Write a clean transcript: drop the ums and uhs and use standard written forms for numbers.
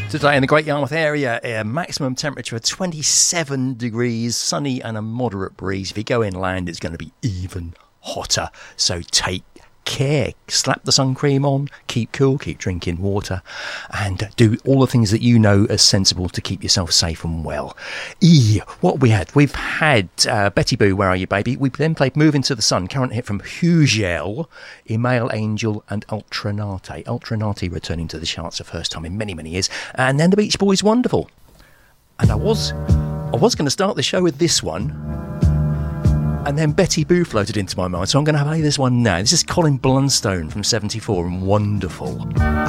Today in the Great Yarmouth area, maximum temperature of 27 degrees, sunny and a moderate breeze. If you go inland, it's going to be even hotter. So take care. Slap the sun cream on, keep cool, keep drinking water, and do all the things that you know are sensible to keep yourself safe and well. What we had? We've had Betty Boo, Where Are You Baby? We then played Move Into the Sun, current hit from Hugel, Email Angel and Ultranate. Ultranate returning to the charts the first time in many, many years. And then the Beach Boys, Wonderful. And I was going to start the show with this one, and then Betty Boo floated into my mind, so I'm going to play this one now. This is Colin Blunstone from 74 and Wonderful.